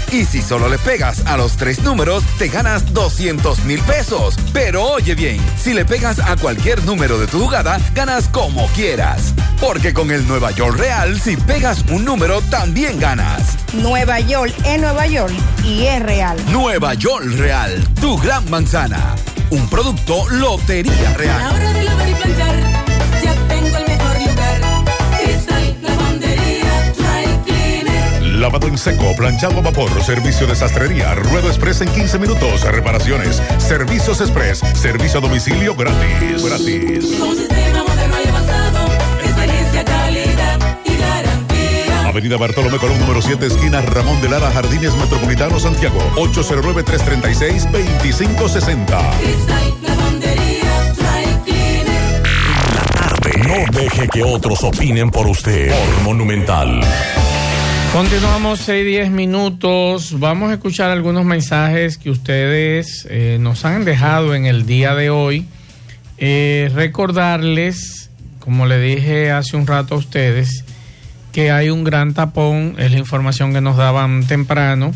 Y si solo le pegas a los 3 números, te ganas 200,000 pesos. Pero oye bien, si le pegas a cualquier número de tu jugada, ganas como quieras. Porque con el Nueva York Real, si pegas un número, también ganas. Nueva York es Nueva York y es real. Nueva York Real, tu gran manzana. Un producto Lotería Real. A la hora de lavar y planchar, ya tengo el mejor lugar. Cristal Lavandería Dry Cleaner. Lavado en seco, planchado a vapor, servicio de sastrería, ruedo express en 15 minutos, reparaciones, servicios express, servicio a domicilio gratis. Con un sistema moderno y avanzado, experiencia, calidad y garantía. Avenida Bartolomé Colón, número 7, esquina Ramón de Lara, Jardines Metropolitano, Santiago, 809-336-2560. Cristal Lavandería Dry Cleaner. La tarde. No deje que otros opinen por usted. Por Monumental. Continuamos 6:10 minutos. Vamos a escuchar algunos mensajes que ustedes nos han dejado en el día de hoy. Recordarles, como le dije hace un rato a ustedes, que hay un gran tapón, es la información que nos daban temprano,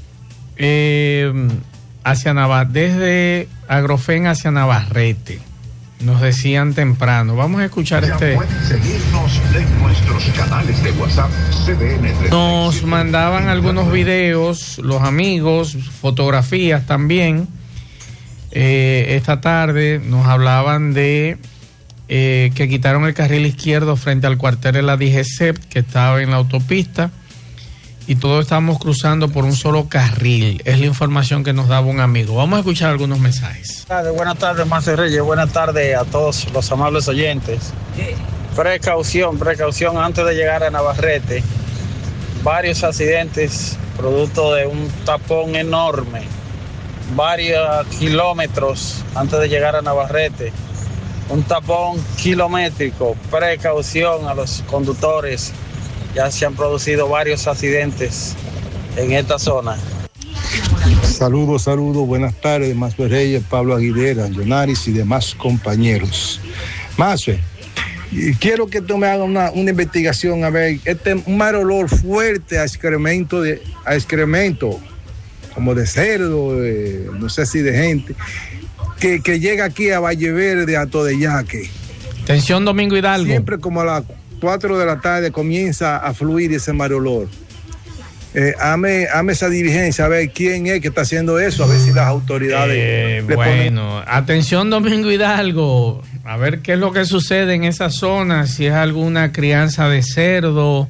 desde Agrofén hacia Navarrete. Nos decían temprano. Vamos a escuchar Pueden seguirnos en nuestros canales de WhatsApp CDN. Nos mandaban algunos videos, los amigos, fotografías también. Esta tarde nos hablaban de que quitaron el carril izquierdo frente al cuartel de la DGCEP, que estaba en la autopista, y todos estábamos cruzando por un solo carril. Es la información que nos daba un amigo. Vamos a escuchar algunos mensajes. Buenas tardes, Marcel Reyes. Buenas tardes a todos los amables oyentes. Precaución antes de llegar a Navarrete. Varios accidentes producto de un tapón enorme. Varios kilómetros antes de llegar a Navarrete. Un tapón kilométrico. Precaución a los conductores. Ya se han producido varios accidentes en esta zona. Saludos, buenas tardes, Masue Reyes, Pablo Aguilera, Yonaris y demás compañeros. Masue, quiero que tú me hagas una investigación, a ver, un mal olor fuerte a excremento, como de cerdo, no sé si de gente, que llega aquí a Valle Verde, a Todeyaque. Atención, Domingo Hidalgo. Siempre como a las 4 de la tarde comienza a fluir ese mal olor. Hame esa diligencia, a ver quién es que está haciendo eso, a ver si las autoridades bueno, atención, Domingo Hidalgo, a ver qué es lo que sucede en esa zona, si es alguna crianza de cerdo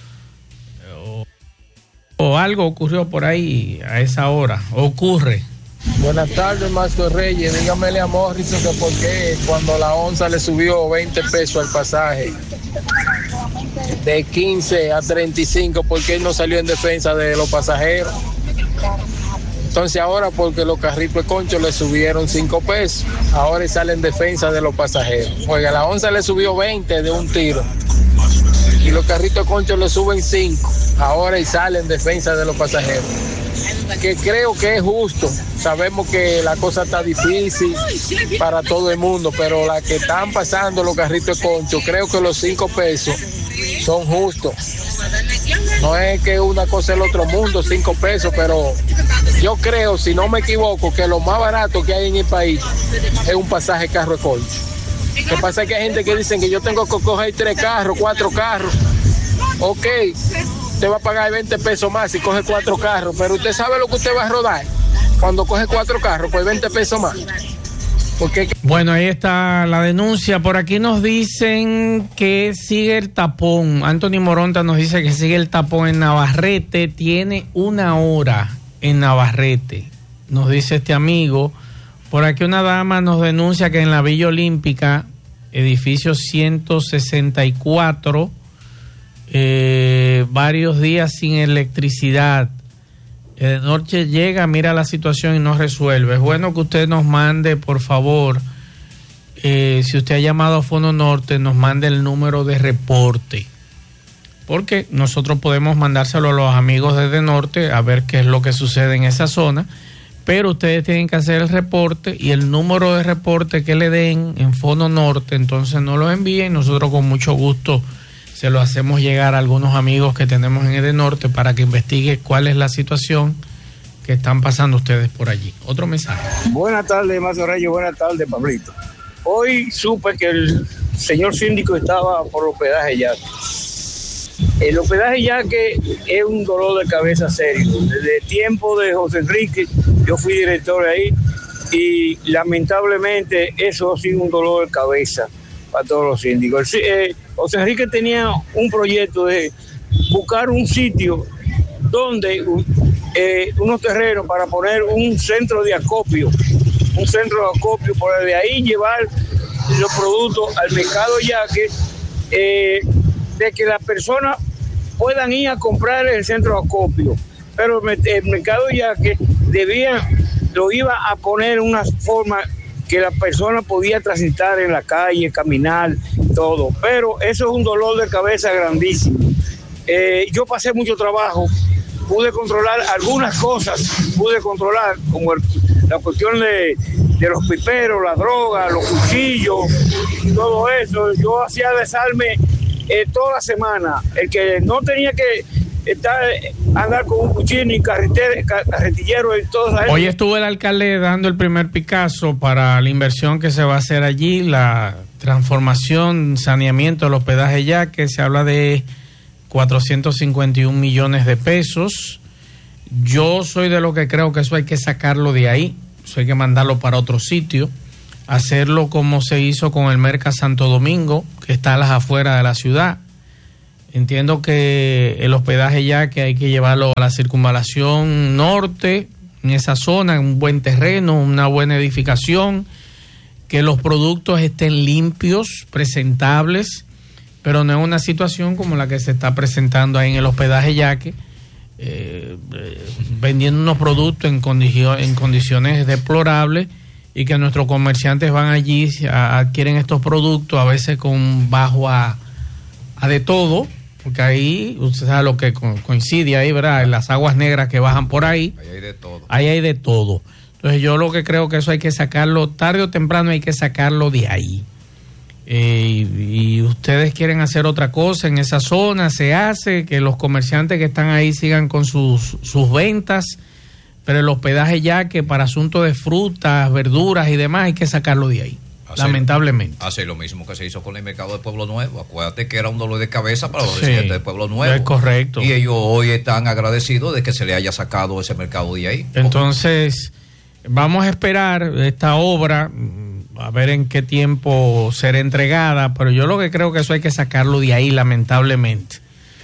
o algo ocurrió por ahí a esa hora, ocurre. Buenas tardes, Marcos Reyes. Dígamele a Morrison que por qué cuando la onza le subió 20 pesos al pasaje de 15 a 35, ¿por qué él no salió en defensa de los pasajeros? Entonces ahora porque los carritos de concho le subieron 5 pesos, ahora él sale en defensa de los pasajeros. Porque a la onza le subió 20 de un tiro y los carritos de concho le suben 5, ahora él sale en defensa de los pasajeros. Que creo que es justo. Sabemos que la cosa está difícil para todo el mundo, pero la que están pasando los carritos de concho, creo que los 5 pesos son justos. No es que una cosa es el otro mundo, 5 pesos, pero yo creo, si no me equivoco, que lo más barato que hay en el país es un pasaje carro de concho. Lo que pasa es que hay gente que dicen que yo tengo que coger 3 carros, 4 carros. Ok, usted va a pagar 20 pesos más si coge 4 carros, pero usted sabe lo que usted va a rodar cuando coge 4 carros, pues 20 pesos más. Porque... Bueno, ahí está la denuncia. Por aquí nos dicen que sigue el tapón. Anthony Moronta nos dice que sigue el tapón en Navarrete. Tiene 1 hora en Navarrete, nos dice este amigo. Por aquí una dama nos denuncia que en la Villa Olímpica, edificio 164, varios días sin electricidad. De noche llega, mira la situación y no resuelve. Es bueno que usted nos mande, por favor, si usted ha llamado a Fono Norte, nos mande el número de reporte, porque nosotros podemos mandárselo a los amigos desde Norte a ver qué es lo que sucede en esa zona, pero ustedes tienen que hacer el reporte y el número de reporte que le den en Fono Norte, entonces no lo envíen, nosotros con mucho gusto se lo hacemos llegar a algunos amigos que tenemos en Edenorte para que investigue cuál es la situación que están pasando ustedes por allí. Otro mensaje. Buenas tardes, Mazo Reyes. Buenas tardes, Pablito. Hoy supe que el señor síndico estaba por hospedaje Yaque. El hospedaje Yaque es un dolor de cabeza serio. Desde el tiempo de José Enrique, yo fui director ahí y lamentablemente eso ha sido un dolor de cabeza para todos los síndicos. José Enrique tenía un proyecto de buscar un sitio donde unos terrenos para poner un centro de acopio, por de ahí llevar los productos al mercado Yaque, de que las personas puedan ir a comprar el centro de acopio, pero el mercado Yaque lo iba a poner una forma que la persona podía transitar en la calle, caminar, todo, pero eso es un dolor de cabeza grandísimo. Yo pasé mucho trabajo, pude controlar algunas cosas, como la cuestión de los piperos, la droga, los cuchillos, todo eso. Yo hacía desarme toda la semana. El que no tenía que andar con un cuchillo ni carretillero y todo eso. Hoy estuvo el alcalde dando el primer Picasso para la inversión que se va a hacer allí, la transformación, saneamiento del hospedaje Yaque. Se habla de 451 millones de pesos. Yo soy de lo que creo que eso hay que sacarlo de ahí, eso hay que mandarlo para otro sitio, hacerlo como se hizo con el Merca Santo Domingo, que está a las afueras de la ciudad. Entiendo que el hospedaje Yaque hay que llevarlo a la circunvalación norte, en esa zona, un buen terreno, una buena edificación, que los productos estén limpios, presentables, pero no es una situación como la que se está presentando ahí en el hospedaje Yaque, vendiendo unos productos en condiciones deplorables, y que nuestros comerciantes van allí, adquieren estos productos a veces con bajo a de todo, porque ahí usted sabe lo que coincide ahí, ¿verdad? En las aguas negras que bajan por ahí, ahí hay de todo. Ahí hay de todo. Entonces yo lo que creo que eso hay que sacarlo, tarde o temprano hay que sacarlo de ahí. Y ustedes quieren hacer otra cosa en esa zona, se hace, que los comerciantes que están ahí sigan con sus ventas, pero el hospedaje Yaque para asuntos de frutas, verduras y demás hay que sacarlo de ahí, lamentablemente. Hace lo mismo que se hizo con el mercado de Pueblo Nuevo. Acuérdate que era un dolor de cabeza para los residentes de Pueblo Nuevo. Es correcto. Y ellos hoy están agradecidos de que se le haya sacado ese mercado de ahí. Entonces, vamos a esperar esta obra, a ver en qué tiempo será entregada, pero yo lo que creo que eso hay que sacarlo de ahí, lamentablemente.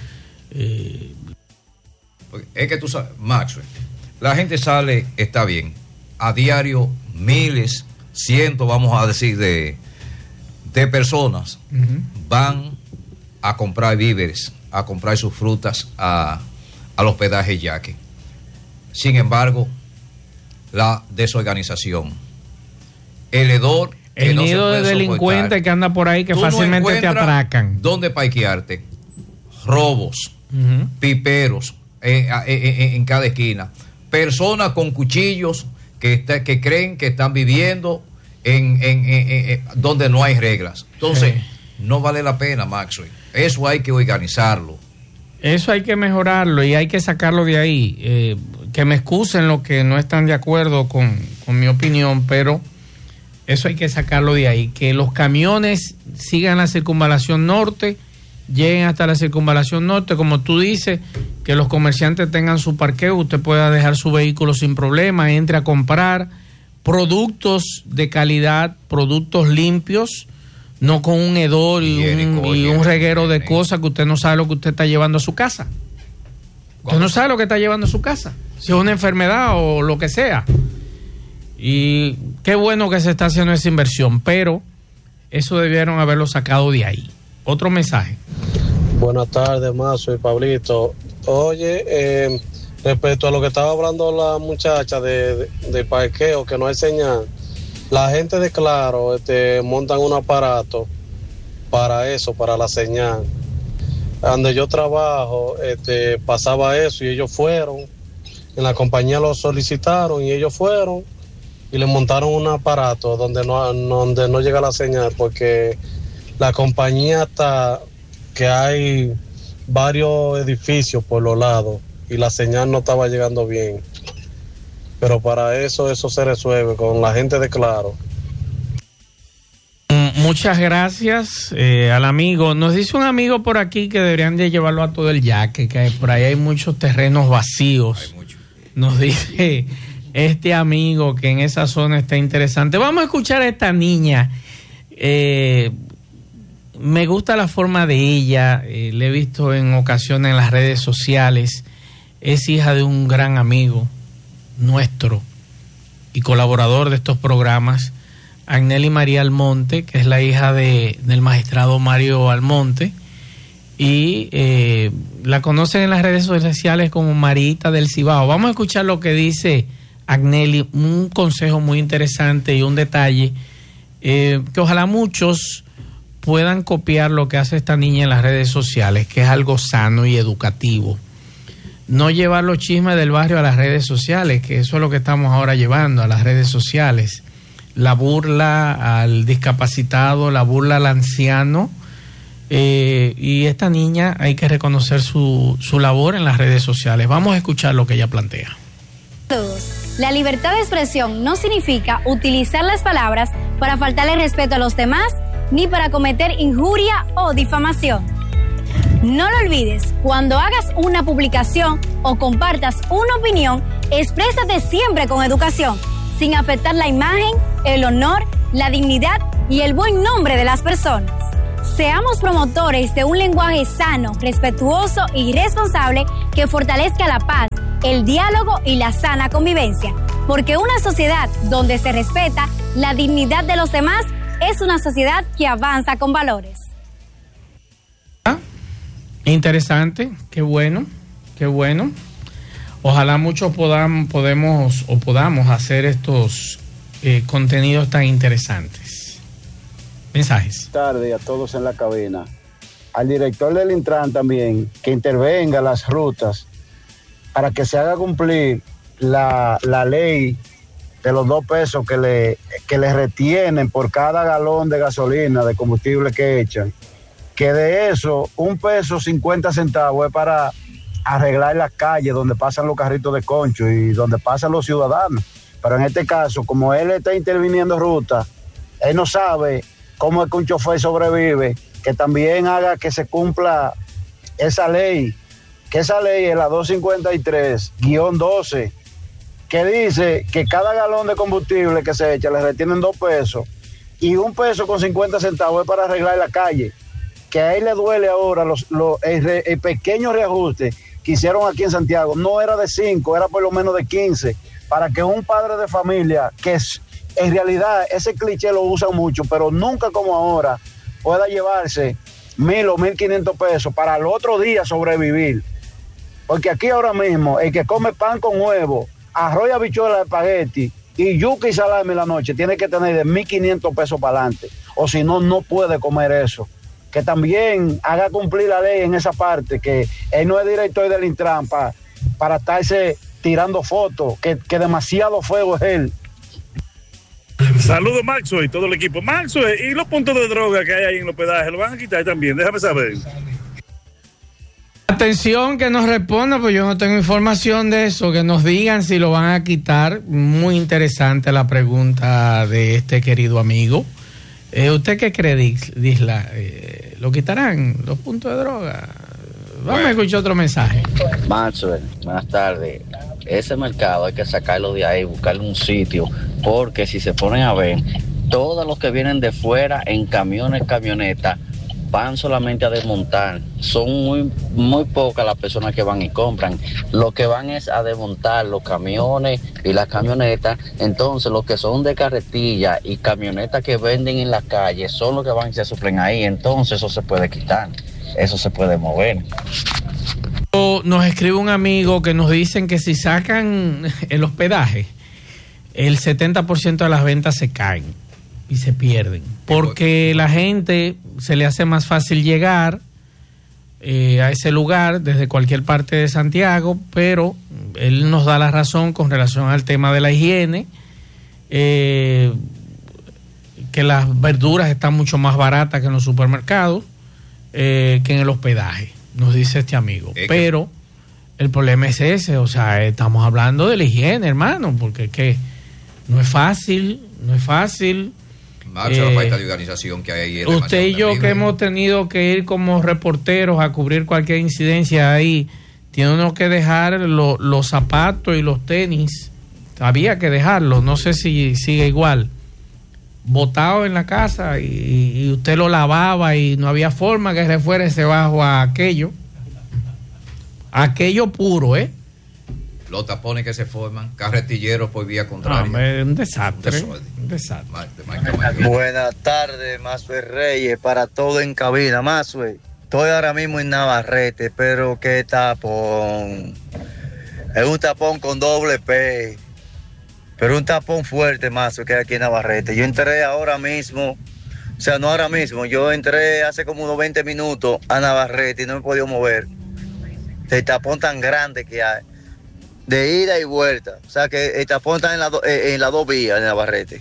Es que tú sabes, Maxwell, la gente sale, está bien, a diario miles, cientos, vamos a decir, de personas van a comprar víveres, a comprar sus frutas al hospedaje Yaque. Sin embargo, la desorganización, el hedor, el nido de delincuentes que anda por ahí, que fácilmente te atracan. ¿Dónde parquearte? Robos, piperos en cada esquina, personas con cuchillos que creen que están viviendo en donde no hay reglas. Entonces, no vale la pena, Maxwell. Eso hay que organizarlo. Eso hay que mejorarlo y hay que sacarlo de ahí. Que me excusen los que no están de acuerdo con mi opinión, pero eso hay que sacarlo de ahí. Que los camiones sigan la circunvalación norte, lleguen hasta la circunvalación norte, como tú dices, que los comerciantes tengan su parqueo, usted pueda dejar su vehículo sin problema, entre a comprar productos de calidad, productos limpios, no con un hedor y un reguero de cosas que usted no sabe lo que usted está llevando a su casa. Usted no sabe lo que está llevando a su casa, si es una enfermedad o lo que sea. Y qué bueno que se está haciendo esa inversión, pero eso debieron haberlo sacado de ahí. Otro mensaje. Buenas tardes, Mazo y Pablito. Oye, respecto a lo que estaba hablando la muchacha de parqueo, que no hay señal, la gente de Claro montan un aparato para eso, para la señal. Donde yo trabajo, pasaba eso y ellos fueron, en la compañía lo solicitaron y ellos fueron y le montaron un aparato donde no llega la señal, porque la compañía está que hay varios edificios por los lados y la señal no estaba llegando bien. Pero para eso se resuelve con la gente de Claro. Muchas gracias al amigo. Nos dice un amigo por aquí que deberían de llevarlo a todo el yaque, que por ahí hay muchos terrenos vacíos. Nos dice este amigo que en esa zona está interesante. Vamos a escuchar a esta niña. Me gusta la forma de ella. Le he visto en ocasiones en las redes sociales. Es hija de un gran amigo nuestro y colaborador de estos programas, Agneli María Almonte, que es la hija del magistrado Mario Almonte, y la conocen en las redes sociales como Marita del Cibao. Vamos a escuchar lo que dice Agneli, un consejo muy interesante y un detalle que ojalá muchos puedan copiar lo que hace esta niña en las redes sociales, que es algo sano y educativo. No llevar los chismes del barrio a las redes sociales, que eso es lo que estamos ahora llevando a las redes sociales. La burla al discapacitado, la burla al anciano, y esta niña hay que reconocer su labor en las redes sociales. Vamos a escuchar lo que ella plantea. La libertad de expresión no significa utilizar las palabras para faltarle respeto a los demás ni para cometer injuria o difamación. No lo olvides, cuando hagas una publicación o compartas una opinión, exprésate siempre con educación, sin afectar la imagen, el honor, la dignidad y el buen nombre de las personas. Seamos promotores de un lenguaje sano, respetuoso y responsable que fortalezca la paz, el diálogo y la sana convivencia, porque una sociedad donde se respeta la dignidad de los demás es una sociedad que avanza con valores. Interesante, qué bueno. Ojalá muchos podamos hacer estos contenidos tan interesantes. Mensajes. Buenas tardes a todos en la cabina. Al director del Intran también, que intervenga las rutas para que se haga cumplir la ley de los 2 pesos que le retienen por cada galón de gasolina, de combustible que echan. Que de eso, 1.50 pesos es para arreglar las calles donde pasan los carritos de concho y donde pasan los ciudadanos. Pero en este caso, como él está interviniendo ruta, él no sabe cómo es que un chofer sobrevive, que también haga que se cumpla esa ley, que esa ley es la 253-12, que dice que cada galón de combustible que se echa le retienen 2 pesos y 1.50 pesos es para arreglar la calle. Que a él le duele ahora el pequeño reajuste que hicieron aquí en Santiago. No era de 5, era por lo menos de 15, para que un padre de familia, que en realidad ese cliché lo usan mucho, pero nunca como ahora, pueda llevarse 1.000 o 1.500 pesos para el otro día sobrevivir. Porque aquí ahora mismo, el que come pan con huevo, arroz y habichuela de espagueti y yuca y salami en la noche, tiene que tener de 1.500 pesos para adelante. O si no, no puede comer eso. Que también haga cumplir la ley en esa parte, que él no es director del Intran para estarse tirando fotos, que demasiado fuego es él. Saludos, Maxwell y todo el equipo. Maxwell, ¿y los puntos de droga que hay ahí en los pedajes lo van a quitar también? Déjame saber. Atención, que nos responda, pues yo no tengo información de eso, que nos digan si lo van a quitar. Muy interesante la pregunta de este querido amigo. ¿Usted qué cree, Disla? ¿Lo quitarán los puntos de droga? Vamos a escuchar otro mensaje. Maxwell, buenas tardes. Ese mercado hay que sacarlo de ahí, buscarle un sitio, porque si se ponen a ver, todos los que vienen de fuera en camiones, camionetas, van solamente a desmontar. Son muy pocas las personas que van y compran. Lo que van es a desmontar los camiones y las camionetas. Entonces los que son de carretilla y camionetas que venden en las calles son los que van y se suplen ahí. Entonces eso se puede quitar, eso se puede mover. Nos escribe un amigo que nos dicen que si sacan el hospedaje, el 70% de las ventas se caen y se pierden, porque la gente se le hace más fácil llegar a ese lugar desde cualquier parte de Santiago, pero él nos da la razón con relación al tema de la higiene, que las verduras están mucho más baratas que en los supermercados, que en el hospedaje, nos dice este amigo. Pero el problema es ese, o sea, estamos hablando de la higiene, hermano, porque que no es fácil. Marcha la falta de organización que hay ahí. Usted y yo que hemos tenido que ir como reporteros a cubrir cualquier incidencia ahí, tiene uno que dejar los zapatos y los tenis, había que dejarlos, no sé si sigue igual, botado en la casa y usted lo lavaba y no había forma que se fuera ese bajo a aquello puro, Los tapones que se forman, carretilleros por vía contraria. Un desastre. Buenas tardes, Mazue Reyes, para todo en cabina. Mazue, estoy ahora mismo en Navarrete, pero qué tapón. Es un tapón con doble P, pero un tapón fuerte, Mazue, que hay aquí en Navarrete. Yo entré ahora mismo, o sea, no ahora mismo, yo entré hace como unos 20 minutos a Navarrete y no me he podido mover. El tapón tan grande que hay, de ida y vuelta. O sea que el tapón está en las dos vías en Navarrete.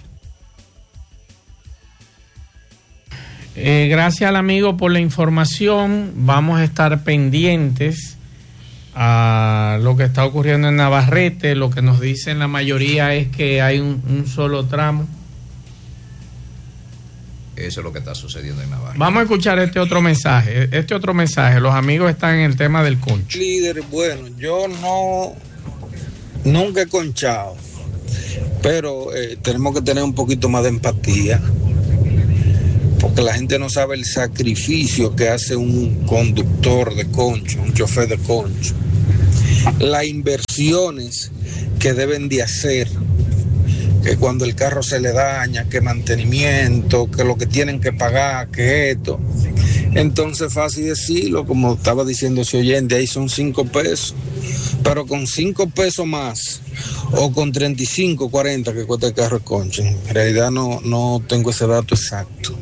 Gracias al amigo por la información. Vamos a estar pendientes a lo que está ocurriendo en Navarrete. Lo que nos dicen la mayoría es que hay un solo tramo. Eso es lo que está sucediendo en Navarrete. Vamos a escuchar este otro mensaje. Los amigos están en el tema del concho. Líder, bueno, yo nunca he conchado, pero tenemos que tener un poquito más de empatía, porque la gente no sabe el sacrificio que hace un conductor de concho, un chofer de concho, las inversiones que deben de hacer, que cuando el carro se le daña, que mantenimiento, que lo que tienen que pagar, que esto. Entonces, fácil decirlo, como estaba diciendo ese oyente, ahí son 5 pesos, pero con 5 pesos más, o con 35, 40 que cuesta el carro de concho, en realidad no tengo ese dato exacto.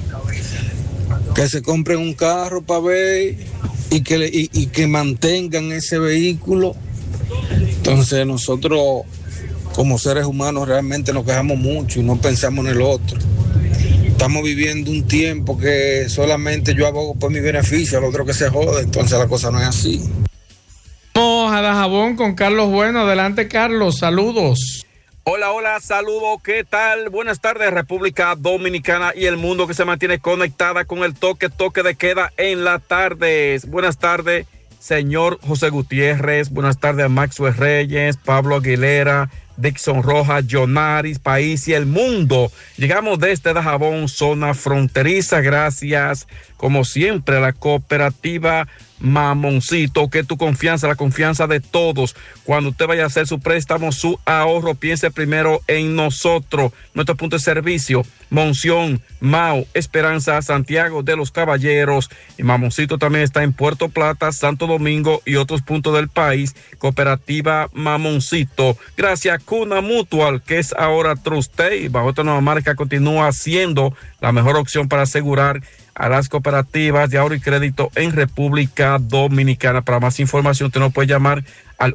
Que se compren un carro para ver y que mantengan ese vehículo. Entonces nosotros como seres humanos realmente nos quejamos mucho y no pensamos en el otro. Estamos viviendo un tiempo que solamente yo abogo por mi beneficio, al otro que se jode, entonces la cosa no es así. Vamos a Dajabón con Carlos Bueno. Adelante, Carlos, saludos. Hola, saludos, ¿qué tal? Buenas tardes, República Dominicana y el mundo que se mantiene conectada con el toque de queda en la tarde. Buenas tardes, señor José Gutiérrez, buenas tardes a Maxwell Reyes, Pablo Aguilera, Dixon Rojas, Jonaris, País y el mundo. Llegamos desde Dajabón, zona fronteriza, gracias como siempre a la cooperativa Mamoncito, que tu confianza, la confianza de todos. Cuando usted vaya a hacer su préstamo, su ahorro, piense primero en nosotros. Nuestro punto de servicio, Monción, Mao, Esperanza, Santiago de los Caballeros. Y Mamoncito también está en Puerto Plata, Santo Domingo y otros puntos del país. Cooperativa Mamoncito. Gracias a Cuna Mutual, que es ahora Trustey. Bajo esta nueva marca continúa siendo la mejor opción para asegurar a las cooperativas de ahorro y crédito en República Dominicana. Para más información, usted nos puede llamar al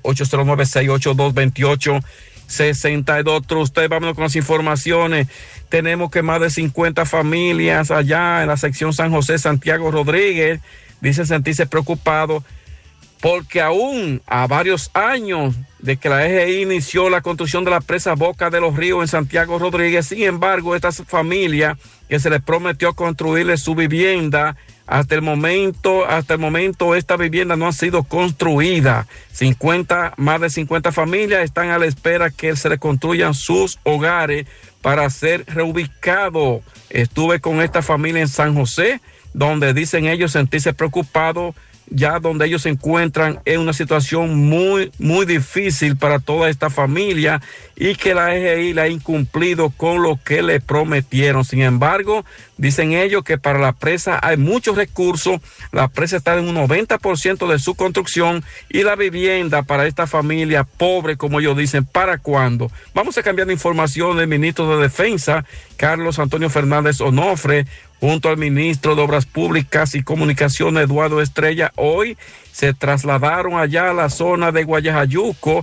809-682-2862. Usted, vámonos con las informaciones. Tenemos que más de 50 familias allá en la sección San José, Santiago Rodríguez, dicen sentirse preocupados porque aún a varios años de que la EGI inició la construcción de la presa Boca de los Ríos en Santiago Rodríguez, sin embargo, estas familias que se les prometió construirles su vivienda, hasta el momento esta vivienda no ha sido construida. Más de 50 familias están a la espera que se les construyan sus hogares para ser reubicados. Estuve con esta familia en San José, donde dicen ellos sentirse preocupados, ya donde ellos se encuentran en una situación muy, muy difícil para toda esta familia y que la EGI le ha incumplido con lo que le prometieron. Sin embargo, dicen ellos que para la presa hay muchos recursos, la presa está en un 90% de su construcción y la vivienda para esta familia pobre, como ellos dicen, ¿para cuándo? Vamos a cambiar de información del ministro de Defensa, Carlos Antonio Fernández Onofre, junto al ministro de Obras Públicas y Comunicaciones, Eduardo Estrella. Hoy se trasladaron allá a la zona de Guayajayuco,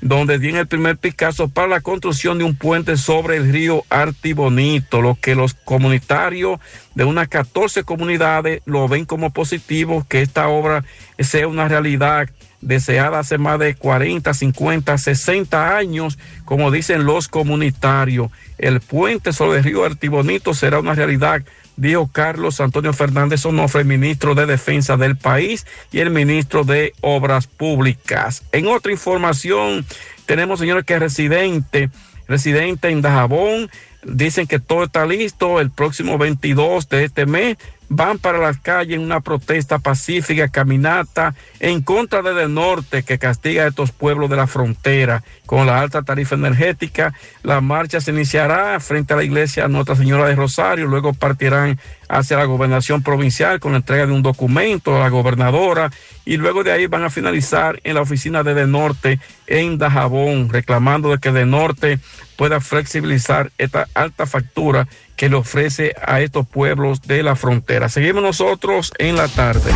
donde tiene el primer Picasso para la construcción de un puente sobre el río Artibonito, lo que los comunitarios de unas 14 comunidades lo ven como positivo, que esta obra sea una realidad deseada hace más de 40, 50, 60 años, como dicen los comunitarios. El puente sobre el río Artibonito será una realidad, dijo Carlos Antonio Fernández Onofre, ministro de Defensa del país y el ministro de Obras Públicas. En otra información, tenemos, señores, que residente en Dajabón, dicen que todo está listo. El próximo 22 de este mes van para las calles en una protesta pacífica, caminata en contra de Edenorte, que castiga a estos pueblos de la frontera con la alta tarifa energética. La marcha se iniciará frente a la iglesia Nuestra Señora de Rosario, luego partirán hacia la gobernación provincial con la entrega de un documento a la gobernadora, y luego de ahí van a finalizar en la oficina de Edenorte en Dajabón, reclamando de que Edenorte pueda flexibilizar esta alta factura que le ofrece a estos pueblos de la frontera. Seguimos nosotros en la tarde.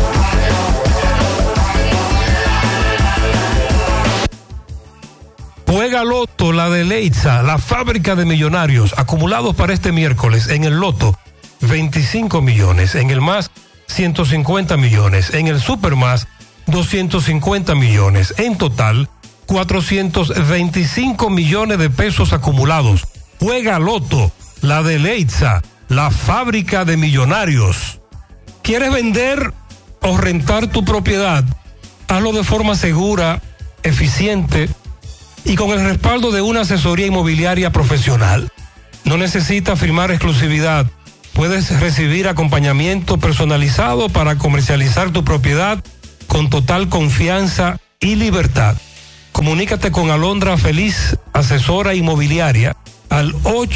Juega Loto, la de Leitza, la fábrica de millonarios, acumulados para este miércoles. En el Loto, 25 millones. En el Más, 150 millones. En el Super Más, 250 millones. En total, 425 millones de pesos acumulados. Juega Loto, la de Leitza, la fábrica de millonarios. ¿Quieres vender o rentar tu propiedad? Hazlo de forma segura, eficiente y con el respaldo de una asesoría inmobiliaria profesional. No necesitas firmar exclusividad. Puedes recibir acompañamiento personalizado para comercializar tu propiedad con total confianza y libertad. Comunícate con Alondra Feliz, asesora inmobiliaria, al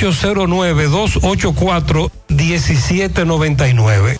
809-284-1799.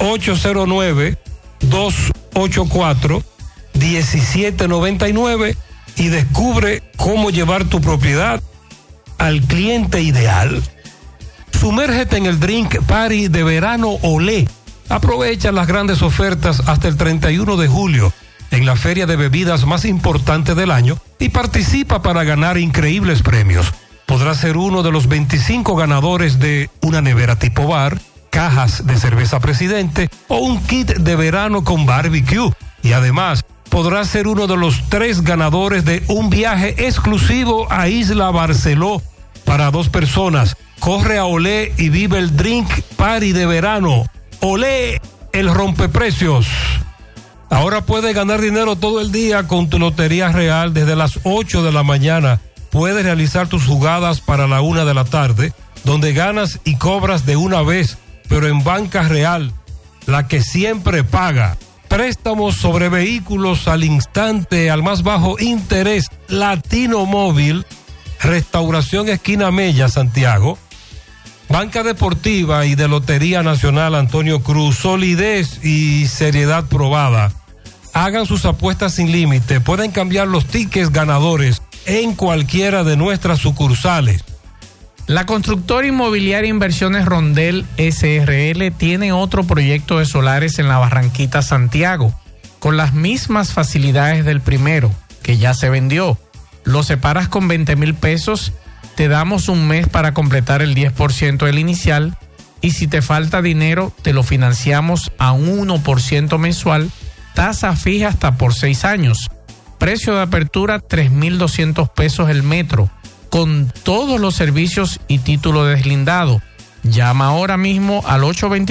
809-284-1799 y descubre cómo llevar tu propiedad al cliente ideal. Sumérgete en el Drink Party de verano Olé. Aprovecha las grandes ofertas hasta el 31 de julio en la feria de bebidas más importante del año y participa para ganar increíbles premios. Podrás ser uno de los 25 ganadores de una nevera tipo bar, cajas de cerveza Presidente o un kit de verano con barbecue. Y además, podrás ser uno de los 3 ganadores de un viaje exclusivo a Isla Barceló para 2 personas. Corre a Olé y vive el Drink Party de verano. Olé, el rompeprecios. Ahora puedes ganar dinero todo el día con tu Lotería Real desde las 8 de la mañana. Puedes realizar tus jugadas para la 1 de la tarde, donde ganas y cobras de una vez, pero en Banca Real, la que siempre paga. Préstamos sobre vehículos al instante, al más bajo interés. Latino Móvil, Restauración Esquina Mella, Santiago. Banca Deportiva y de Lotería Nacional Antonio Cruz, solidez y seriedad probada. Hagan sus apuestas sin límite, pueden cambiar los tickets ganadores en cualquiera de nuestras sucursales. La constructora inmobiliaria Inversiones Rondel SRL tiene otro proyecto de solares en la Barranquita, Santiago, con las mismas facilidades del primero, que ya se vendió. Lo separas con 20,000 pesos, te damos un mes para completar el 10% del inicial y si te falta dinero te lo financiamos a un 1% mensual, tasa fija hasta por 6 años. Precio de apertura 3,200 pesos el metro, con todos los servicios y título deslindado. Llama ahora mismo al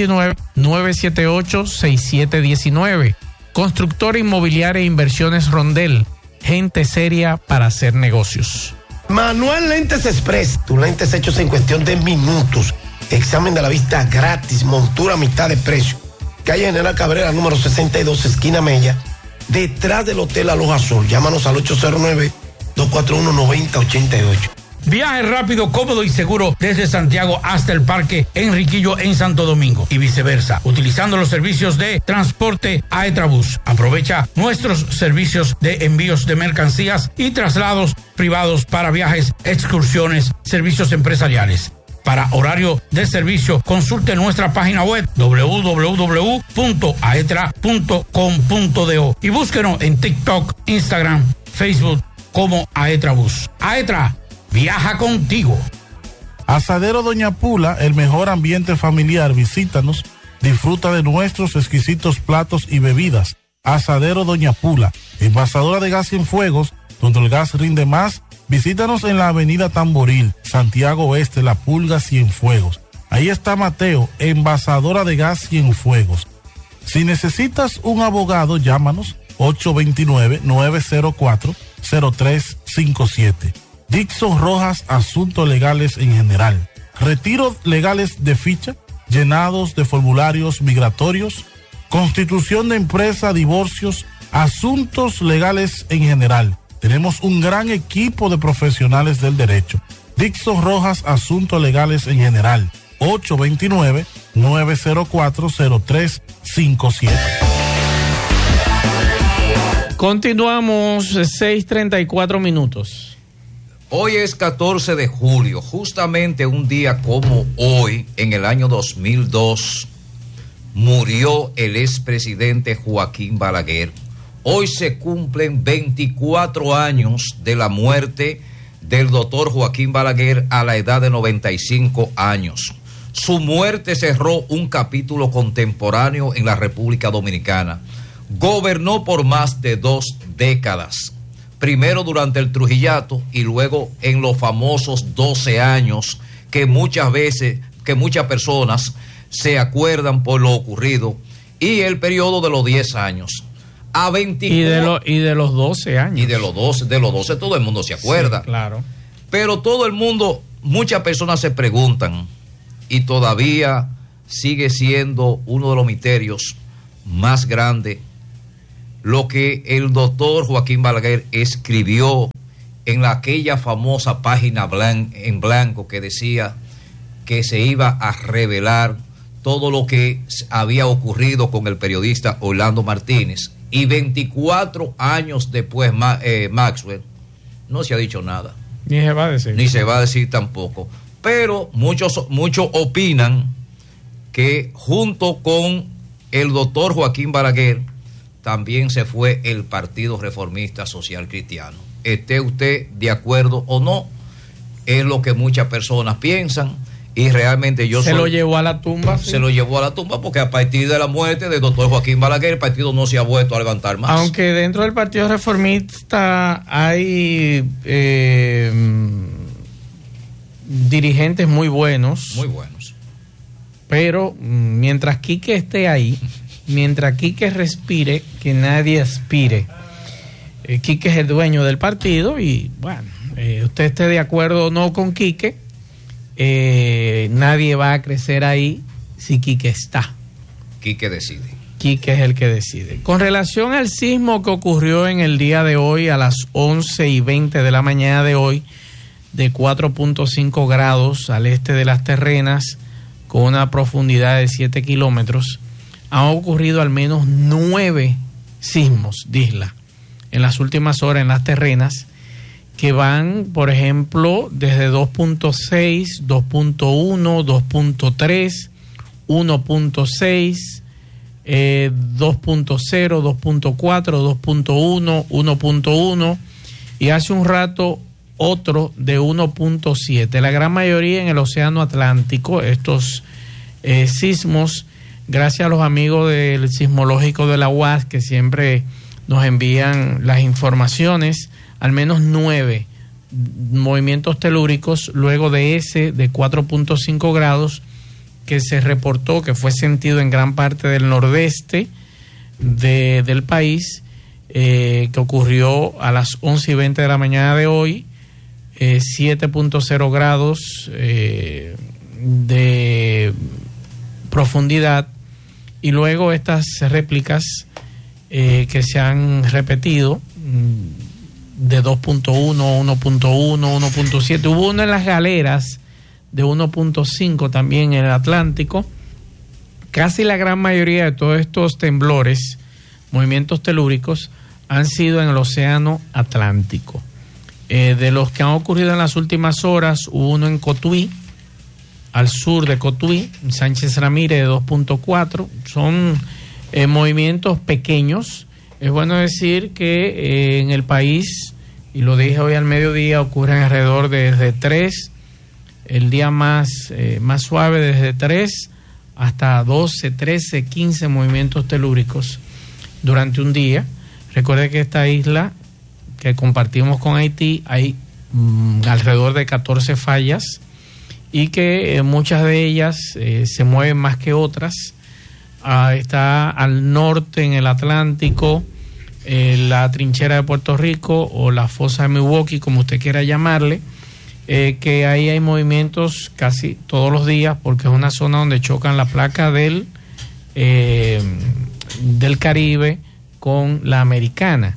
829-978-6719. Constructora Inmobiliaria e Inversiones Rondel, gente seria para hacer negocios. Manuel Lentes Express, tus lentes hechos en cuestión de minutos. Examen de la vista gratis, montura a mitad de precio. Calle General Cabrera, número 62, esquina Mella, detrás del Hotel Aloha Azul. Llámanos al 809-241-9088. Viaje rápido, cómodo y seguro desde Santiago hasta el Parque Enriquillo en Santo Domingo y viceversa, utilizando los servicios de transporte Aetrabús. Aprovecha nuestros servicios de envíos de mercancías y traslados privados para viajes, excursiones, servicios empresariales. Para horario de servicio, consulte nuestra página web www.aetra.com.do y búsquenos en TikTok, Instagram, Facebook como Aetrabús. Aetra, viaja contigo. Asadero Doña Pula, el mejor ambiente familiar. Visítanos, disfruta de nuestros exquisitos platos y bebidas. Asadero Doña Pula, envasadora de gas Cienfuegos, donde el gas rinde más. Visítanos en la avenida Tamboril, Santiago Oeste, La Pulga, Cienfuegos. Ahí está Mateo, envasadora de gas Cienfuegos. Si necesitas un abogado, llámanos 829-904-0357. Dixon Rojas, asuntos legales en general. Retiros legales de ficha, llenados de formularios migratorios, constitución de empresa, divorcios, asuntos legales en general. Tenemos un gran equipo de profesionales del derecho. Dixon Rojas, asuntos legales en general. 829-904-0357. Continuamos, 6:34 minutos. Hoy es 14 de julio, justamente un día como hoy, en el año 2002, murió el expresidente Joaquín Balaguer. Hoy se cumplen 24 años de la muerte del doctor Joaquín Balaguer a la edad de 95 años. Su muerte cerró un capítulo contemporáneo en la República Dominicana. Gobernó por más de 2 décadas. Primero durante el Trujillato y luego en los famosos 12 años que muchas personas se acuerdan por lo ocurrido, y el periodo de los 10 años. A 24 y de los 12 años. Y de los 12 todo el mundo se acuerda. Sí, claro. Pero todo el mundo, muchas personas se preguntan, y todavía sigue siendo uno de los misterios más grandes, lo que el doctor Joaquín Balaguer escribió en aquella famosa página en blanco que decía que se iba a revelar todo lo que había ocurrido con el periodista Orlando Martínez. Y 24 años después, Maxwell, no se ha dicho nada. Ni se va a decir. Ni se va a decir tampoco. Pero muchos opinan que junto con el doctor Joaquín Balaguer también se fue el Partido Reformista Social Cristiano. Esté usted de acuerdo o no, es lo que muchas personas piensan, y realmente lo llevó a la tumba. ¿Sí? Se lo llevó a la tumba porque a partir de la muerte del doctor Joaquín Balaguer, el partido no se ha vuelto a levantar más. Aunque dentro del Partido Reformista hay dirigentes muy buenos. Muy buenos. Pero mientras Quique esté ahí, mientras Quique respire, que nadie aspire. Quique es el dueño del partido y, bueno, usted esté de acuerdo o no con Quique, nadie va a crecer ahí si Quique está. Quique decide. Quique es el que decide. Con relación al sismo que ocurrió en el día de hoy a las 11:20 de la mañana de hoy, de 4.5 grados al este de Las Terrenas, con una profundidad de 7 kilómetros, han ocurrido al menos 9 sismos de isla en las últimas horas en Las Terrenas, que van, por ejemplo, desde 2.6, 2.1, 2.3, 1.6, 2.0, 2.4, 2.1, 1.1, y hace un rato otro de 1.7. La gran mayoría en el Océano Atlántico, estos sismos, gracias a los amigos del Sismológico de la UAS que siempre nos envían las informaciones, al menos 9 movimientos telúricos luego de ese de 4.5 grados que se reportó, que fue sentido en gran parte del nordeste del país, que ocurrió a las 11:20 de la mañana de hoy, 7.0 grados de profundidad, y luego estas réplicas que se han repetido de 2.1, 1.1, 1.7. Hubo una en las Galeras de 1.5 también en el Atlántico. Casi la gran mayoría de todos estos temblores, movimientos telúricos, han sido en el Océano Atlántico. De los que han ocurrido en las últimas horas, hubo uno en Cotuí, al sur de Cotuí, Sánchez Ramírez de 2.4. Son movimientos pequeños. Es bueno decir que en el país y lo dije hoy al mediodía, ocurren alrededor de desde 3, el día más suave desde 3 hasta 12, 13, 15 movimientos telúricos durante un día. Recuerde que esta isla que compartimos con Haití hay alrededor de 14 fallas y que muchas de ellas se mueven más que otras. Está al norte en el Atlántico, la trinchera de Puerto Rico o la fosa de Milwaukee, como usted quiera llamarle, que ahí hay movimientos casi todos los días porque es una zona donde chocan la placa del Caribe con la americana.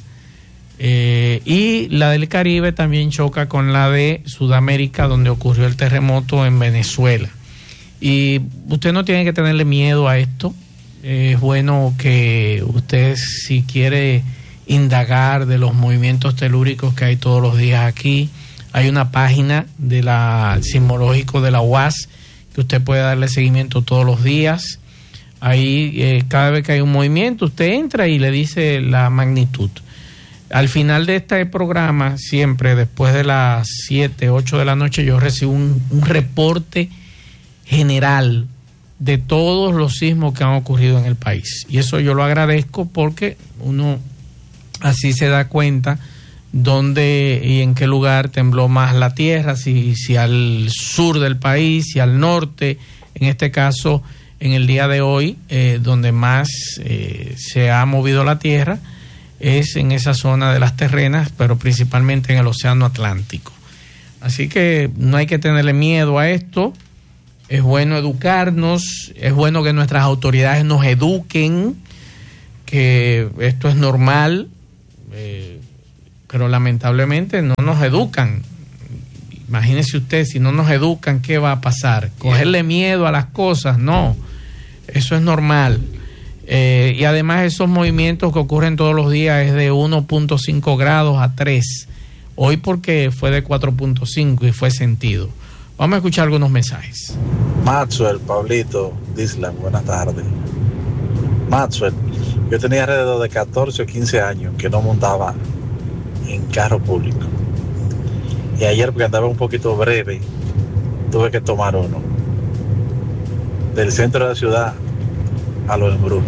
Y la del Caribe también choca con la de Sudamérica, donde ocurrió el terremoto en Venezuela. Y usted no tiene que tenerle miedo a esto. Es bueno que usted, si quiere indagar de los movimientos telúricos que hay todos los días aquí, hay una página de sismológico de la UAS que usted puede darle seguimiento todos los días. Ahí cada vez que hay un movimiento usted entra y le dice la magnitud. Al final de este programa, siempre después de las 7, 8 de la noche, yo recibo un reporte general de todos los sismos que han ocurrido en el país. Y eso yo lo agradezco porque uno así se da cuenta dónde y en qué lugar tembló más la tierra, si al sur del país, si al norte. En este caso, en el día de hoy, donde más se ha movido la tierra, es en esa zona de las terrenas, pero principalmente en el Océano Atlántico. Así que no hay que tenerle miedo a esto. Es bueno educarnos, es bueno que nuestras autoridades nos eduquen, que esto es normal, pero lamentablemente no nos educan. Imagínese usted, si no nos educan, ¿qué va a pasar? ¿Cogerle miedo a las cosas? No, eso es normal. Y además esos movimientos que ocurren todos los días es de 1.5 grados a 3. Hoy porque fue de 4.5 y fue sentido. Vamos a escuchar algunos mensajes. Maxwell, Pablito, Dislan, buenas tardes. Maxwell, yo tenía alrededor de 14 o 15 años que no montaba en carro público. Y ayer, porque andaba un poquito breve, tuve que tomar uno. Del centro de la ciudad a los embrujos.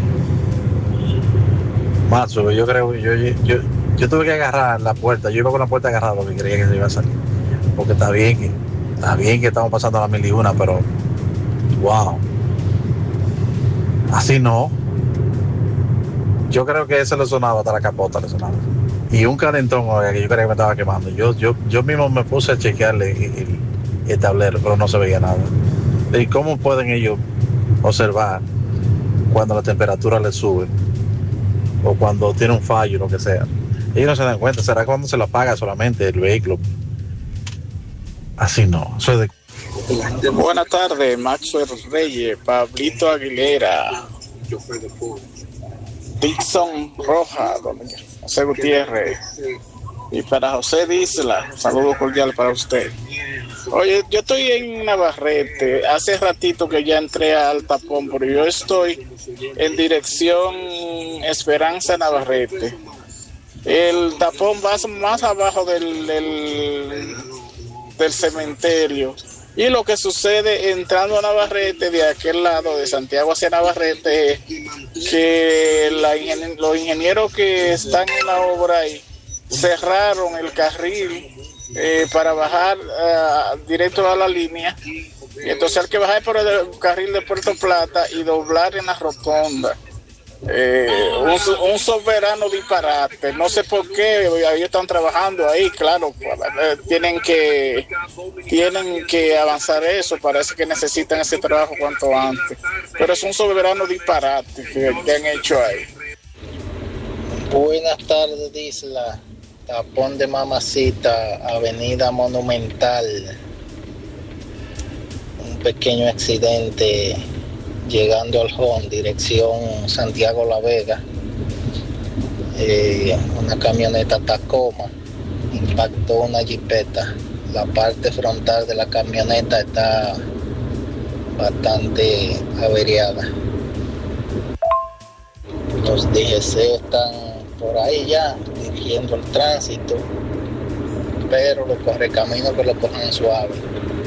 Maxwell, yo creo que yo tuve que agarrar la puerta. Yo iba con la puerta agarrada porque creía que se iba a salir. Porque está bien que estamos pasando a la 1001, pero wow, así no. Yo creo que ese le sonaba, hasta la capota le sonaba. Y un calentón, oiga, que yo creía que me estaba quemando. Yo mismo me puse a chequearle el tablero, pero no se veía nada. ¿Y cómo pueden ellos observar cuando la temperatura le sube o cuando tiene un fallo, lo que sea? Ellos no se dan cuenta. ¿Será cuando se lo apaga solamente el vehículo? Así no. Eso es de... Buenas tardes, Maxwell Reyes, Pablito Aguilera, Dixon Roja, José Gutiérrez, y para José Disla, saludos cordiales para usted. Oye, yo estoy en Navarrete, hace ratito que ya entré al tapón, pero yo estoy en dirección Esperanza Navarrete. El tapón va más abajo del cementerio. Y lo que sucede entrando a Navarrete, de aquel lado de Santiago hacia Navarrete, es que los ingenieros que están en la obra ahí cerraron el carril para bajar directo a la línea. Entonces hay que bajar por el carril de Puerto Plata y doblar en la rotonda. Un soberano disparate. No sé por qué ellos están trabajando ahí. Claro, tienen que avanzar eso. Parece que necesitan ese trabajo cuanto antes, pero es un soberano disparate que han hecho ahí. Buenas tardes, Disla. Tapón de Mamacita, Avenida Monumental. Un pequeño accidente llegando al Home, dirección Santiago La Vega. Una camioneta Tacoma impactó una jipeta. La parte frontal de la camioneta está bastante averiada. Los DGC están por ahí ya dirigiendo el tránsito tableros, los correcaminos que lo cojan suave.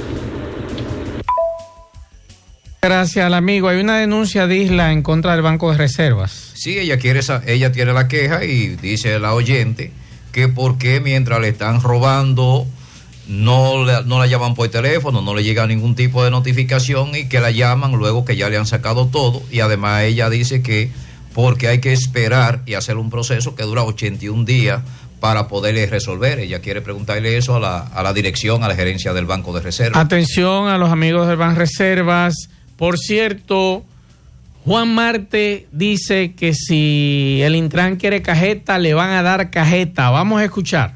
Gracias al amigo. Hay una denuncia de Isla en contra del Banco de Reservas. Sí, ella tiene la queja y dice la oyente que por qué mientras le están robando no la llaman por teléfono, no le llega ningún tipo de notificación y que la llaman luego que ya le han sacado todo. Y además ella dice que porque hay que esperar y hacer un proceso que dura 81 días para poderle resolver. Ella quiere preguntarle eso a la dirección, a la gerencia del Banco de Reservas. Atención a los amigos del Banco de Reservas. Por cierto, Juan Marte dice que si el Intran quiere cajeta, le van a dar cajeta. Vamos a escuchar.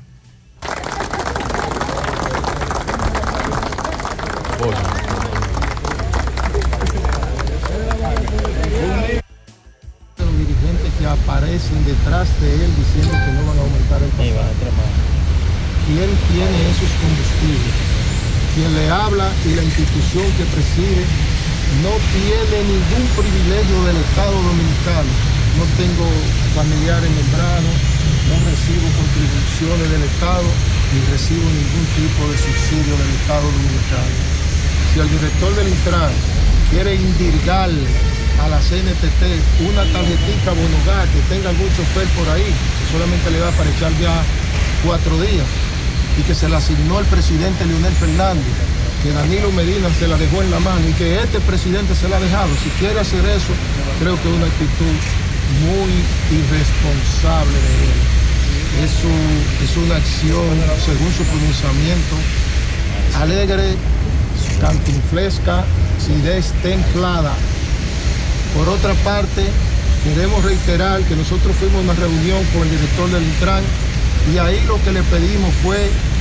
Los dirigentes que aparecen detrás de él diciendo que no van a aumentar el pasaje. ¿Quién tiene esos combustibles? Quien le habla y la institución que preside no tiene ningún privilegio del Estado Dominicano. No tengo familiares membranos, no recibo contribuciones del Estado, ni recibo ningún tipo de subsidio del Estado Dominicano. Si el director del Intran quiere indirgarle a la CNTT una tarjetita Bonogar que tenga algún chofer por ahí, solamente le da para echar ya 4 días, y que se la asignó el presidente Leonel Fernández, que Danilo Medina se la dejó en la mano y que este presidente se la ha dejado. Si quiere hacer eso, creo que es una actitud muy irresponsable de él. Es una acción, según su pronunciamiento, alegre, cantinflesca y destemplada. Por otra parte, queremos reiterar que nosotros fuimos a una reunión con el director del Intran y ahí lo que le pedimos fue